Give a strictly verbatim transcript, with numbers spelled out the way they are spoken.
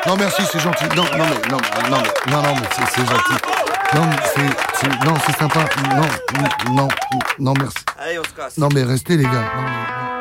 Non, merci, c'est gentil. Non, non, mais, non, non, mais, non, non, mais c'est, c'est gentil. Non, mais c'est, c'est, non, c'est sympa. Non, non, non, merci. Allez, on se casse. Non, mais restez, les gars. Non, mais, non.